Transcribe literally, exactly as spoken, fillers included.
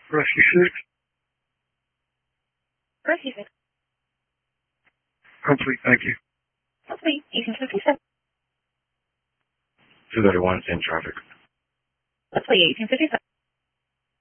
Rescue six. Rescue six. Complete, thank you. Complete. eighteen fifty-seven. two thirty-one, same traffic. Complete. eighteen fifty-seven.